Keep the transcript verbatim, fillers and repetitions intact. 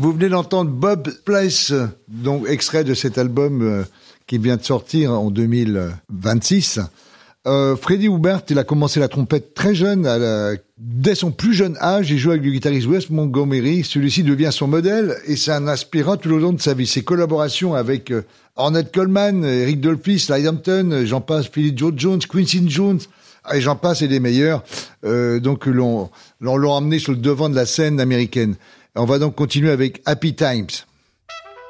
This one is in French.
Vous venez d'entendre Bob Place, donc extrait de cet album euh, qui vient de sortir en deux mille vingt-six. Euh, Freddie Hubbard, il a commencé la trompette très jeune, à la... dès son plus jeune âge, il joue avec le guitariste Wes Montgomery. Celui-ci devient son modèle et c'est un inspirant tout au long de sa vie. Ses collaborations avec euh, Ornette Coleman, Eric Dolphy, Sly Hampton, j'en passe, Philly Joe Jones, Quincy Jones, et j'en passe et des meilleurs. Euh, donc l'on, l'on l'a emmené sur le devant de la scène américaine. On va donc continuer avec Happy Times.